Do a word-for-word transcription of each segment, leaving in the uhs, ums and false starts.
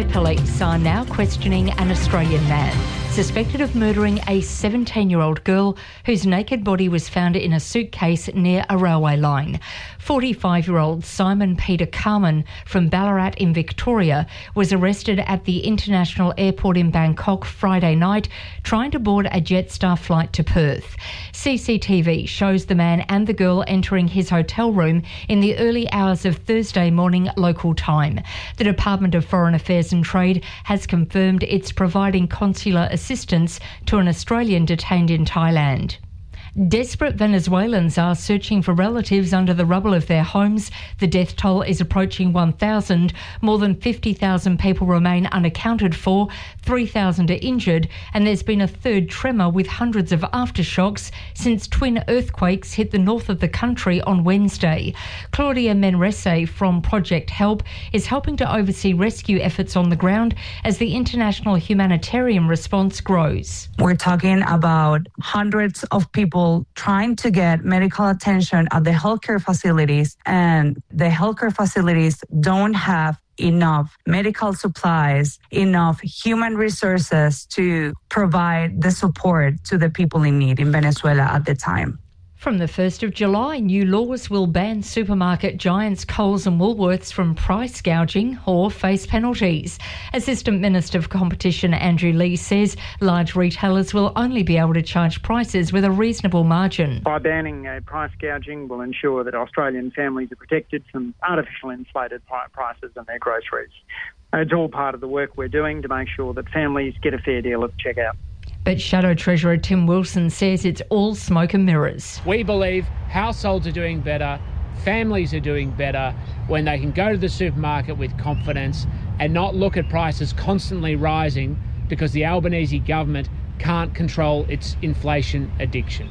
Thai police are now questioning an Australian man suspected of murdering a seventeen-year-old girl whose naked body was found in a suitcase near a railway line. forty-five-year-old Simon Peter Carman from Ballarat in Victoria was arrested at the international airport in Bangkok Friday night trying to board a Jetstar flight to Perth. C C T V shows the man and the girl entering his hotel room in the early hours of Thursday morning local time. The Department of Foreign Affairs and Trade has confirmed it's providing consular assistance to an Australian detained in Thailand. Desperate Venezuelans are searching for relatives under the rubble of their homes. The death toll is approaching one thousand. More than fifty thousand people remain unaccounted for, three thousand are injured, and there's been a third tremor with hundreds of aftershocks since twin earthquakes hit the north of the country on Wednesday. Claudia Menrese from Project Help is helping to oversee rescue efforts on the ground as the international humanitarian response grows. We're talking about hundreds of people trying to get medical attention at the healthcare facilities, and the healthcare facilities don't have enough medical supplies, enough human resources to provide the support to the people in need in Venezuela at the time. From the first of July, new laws will ban supermarket giants Coles and Woolworths from price gouging or face penalties. Assistant Minister for Competition Andrew Lee says large retailers will only be able to charge prices with a reasonable margin. By banning uh, price gouging will ensure that Australian families are protected from artificial inflated prices on their groceries. It's all part of the work we're doing to make sure that families get a fair deal at checkout. But Shadow Treasurer Tim Wilson says it's all smoke and mirrors. We believe households are doing better, families are doing better when they can go to the supermarket with confidence and not look at prices constantly rising because the Albanese government can't control its inflation addiction.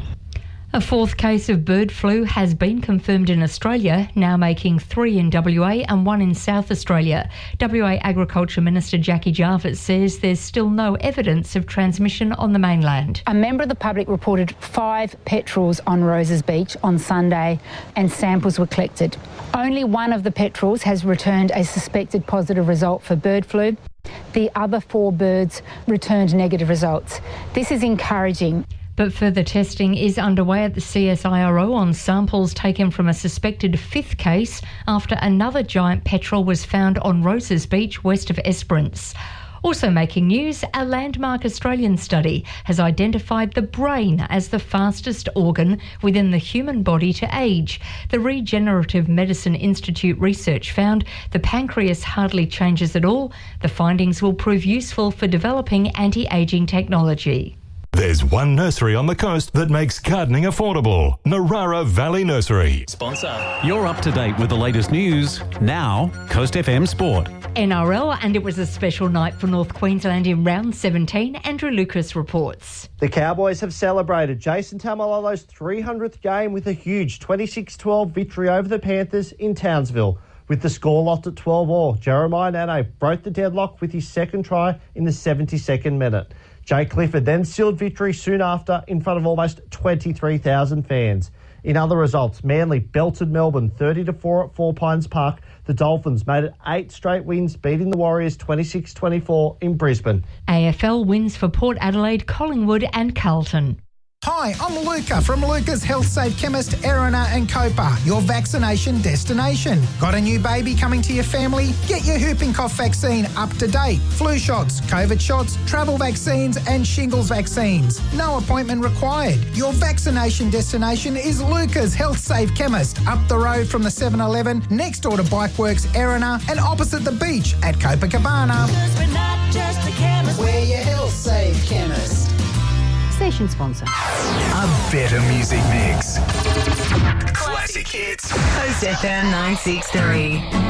A fourth case of bird flu has been confirmed in Australia, now making three in W A and one in South Australia. W A Agriculture Minister Jackie Jarvis says there's still no evidence of transmission on the mainland. A member of the public reported five petrels on Roses Beach on Sunday and samples were collected. Only one of the petrels has returned a suspected positive result for bird flu. The other four birds returned negative results. This is encouraging. But further testing is underway at the C S I R O on samples taken from a suspected fifth case after another giant petrel was found on Roses Beach west of Esperance. Also making news, a landmark Australian study has identified the brain as the fastest organ within the human body to age. The Regenerative Medicine Institute research found the pancreas hardly changes at all. The findings will prove useful for developing anti-aging technology. There's one nursery on the coast that makes gardening affordable. Narara Valley Nursery. Sponsor. You're up to date with the latest news. Now, Coast F M Sport. N R L, and it was a special night for North Queensland in round seventeen. Andrew Lucas reports. The Cowboys have celebrated Jason Taumalolo's three hundredth game with a huge twenty-six twelve victory over the Panthers in Townsville. With the score locked at twelve all, Jeremiah Nano broke the deadlock with his second try in the seventy-second minute. Jay Clifford then sealed victory soon after in front of almost twenty-three thousand fans. In other results, Manly belted Melbourne thirty to four at Four Pines Park. The Dolphins made it eight straight wins, beating the Warriors twenty-six twenty-four in Brisbane. A F L wins for Port Adelaide, Collingwood and Carlton. Hi, I'm Luca from Luca's Health Safe Chemist, Erina and Copa, your vaccination destination. Got a new baby coming to your family? Get your whooping cough vaccine up to date. Flu shots, COVID shots, travel vaccines and shingles vaccines. No appointment required. Your vaccination destination is Luca's Health Safe Chemist, up the road from the seven eleven, next door to Bikeworks, Erina and opposite the beach at Copacabana. We're not just a chemist. We're your Health Safe Chemist. Station sponsor. A better music mix. Classic hits. Coast F M nine six three.